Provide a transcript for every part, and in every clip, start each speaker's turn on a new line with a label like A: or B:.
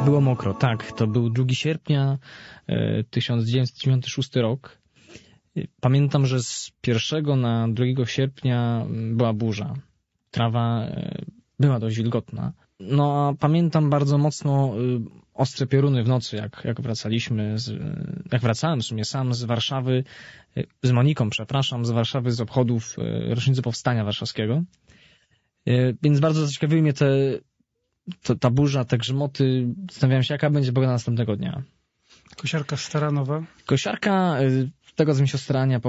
A: Było mokro, tak. To był 2 sierpnia 1996 rok. Pamiętam, że z 1 na 2 sierpnia była burza. Trawa była dość wilgotna. No a pamiętam bardzo mocno ostre pioruny w nocy, jak wracaliśmy, jak wracałem w sumie sam z Warszawy, z Moniką, przepraszam, z Warszawy z obchodów rocznicy Powstania Warszawskiego. Więc bardzo zaciekawiły mnie ta burza, te grzmoty. Zastanawiałem się, jaka będzie pogoda następnego dnia.
B: Kosiarka stara, nowa?
A: Kosiarka, tego co mi siostra Ania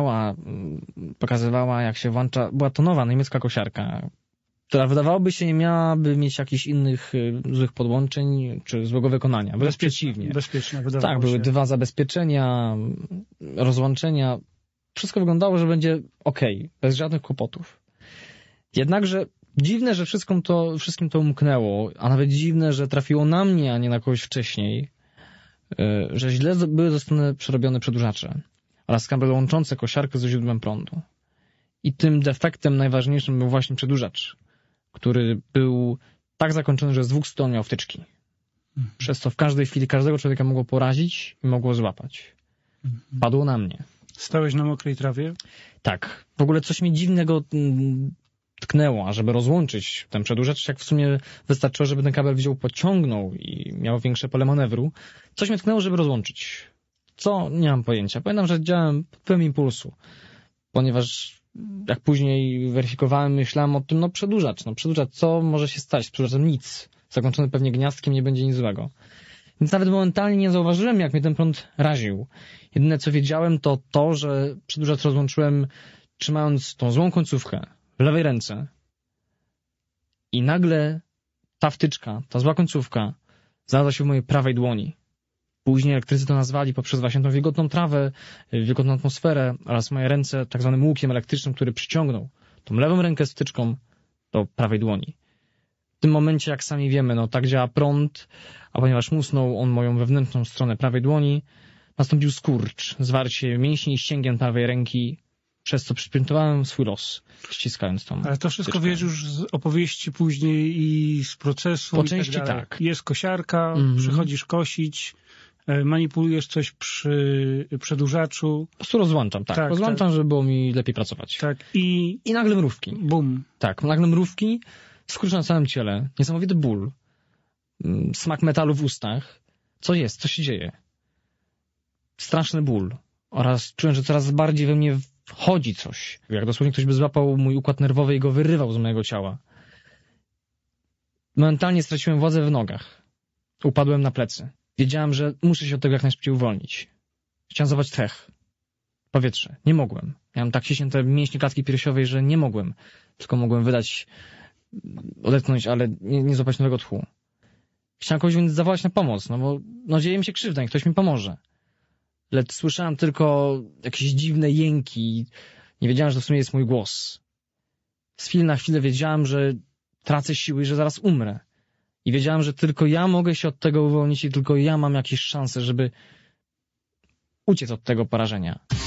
A: pokazywała, jak się włącza, była to nowa niemiecka kosiarka, która wydawałoby się nie miałaby mieć jakichś innych złych podłączeń czy złego wykonania. Wręcz przeciwnie.
B: Bezpieczna, wydawało
A: tak,
B: się.
A: były 2 zabezpieczenia, rozłączenia. Wszystko wyglądało, że będzie okej, bez żadnych kłopotów. Jednakże dziwne, że wszystkim to umknęło, a nawet dziwne, że trafiło na mnie, a nie na kogoś wcześniej, że źle były zostane przerobione przedłużacze oraz kabel łączące kosiarkę ze źródłem prądu. I tym defektem najważniejszym był właśnie przedłużacz, który był tak zakończony, że z 2 stron miał wtyczki. Przez co w każdej chwili każdego człowieka mogło porazić i mogło złapać. Padło na mnie.
B: Stałeś na mokrej trawie?
A: Tak. W ogóle coś mi dziwnego tknęło, a żeby rozłączyć ten przedłużacz, jak w sumie wystarczyło, żeby ten kabel wziął, pociągnął i miał większe pole manewru. Coś mnie tknęło, żeby rozłączyć. Co? Nie mam pojęcia. Pamiętam, że działałem pełen impulsu, ponieważ jak później weryfikowałem, myślałem o tym, przedłużacz, co może się stać z przedłużaczem? Nic. Zakończony pewnie gniazdkiem, nie będzie nic złego. Więc nawet momentalnie nie zauważyłem, jak mnie ten prąd raził. Jedyne, co wiedziałem, to, że przedłużacz rozłączyłem, trzymając tą złą końcówkę w lewej ręce. I nagle ta wtyczka, ta zła końcówka znalazła się w mojej prawej dłoni. Później elektrycy to nazwali poprzez właśnie tą wilgotną trawę, wilgotną atmosferę oraz moje ręce tak zwanym łukiem elektrycznym, który przyciągnął tą lewą rękę z wtyczką do prawej dłoni. W tym momencie, jak sami wiemy, tak działa prąd, a ponieważ musnął on moją wewnętrzną stronę prawej dłoni, nastąpił skurcz, zwarcie mięśni i ścięgien prawej ręki, przez co przypiętowałem swój los, ściskając tą
B: Ale to wszystko
A: wtyczkę.
B: wiesz już z opowieści później i z procesu.
A: Po
B: i
A: części
B: tak dalej.
A: tak.
B: Jest kosiarka, przychodzisz kosić, manipulujesz coś przy przedłużaczu.
A: Po prostu rozłączam, tak. Rozłączam, żeby było mi lepiej pracować.
B: Tak. I
A: nagle mrówki.
B: Bum.
A: Tak, nagle mrówki, skurcz na całym ciele, niesamowity ból, smak metalu w ustach. Co jest? Co się dzieje? Straszny ból. Oraz czułem, że coraz bardziej we mnie wchodzi coś. Jak dosłownie ktoś by złapał mój układ nerwowy i go wyrywał z mojego ciała. Momentalnie straciłem władzę w nogach. Upadłem na plecy. Wiedziałem, że muszę się od tego jak najszybciej uwolnić. Chciałem zobaczyć tchech. Powietrze. Nie mogłem. Miałem tak ściśnięte mięśnie klatki piersiowej, że nie mogłem. Tylko mogłem odetchnąć, ale nie złapać nowego tchu. Chciałem kogoś więc zawołać na pomoc, bo dzieje mi się krzywda i ktoś mi pomoże. Lecz słyszałem tylko jakieś dziwne jęki. Nie wiedziałem, że to w sumie jest mój głos. Z chwili na chwilę wiedziałem, że tracę siły i że zaraz umrę. I wiedziałem, że tylko ja mogę się od tego uwolnić i tylko ja mam jakieś szanse, żeby uciec od tego porażenia.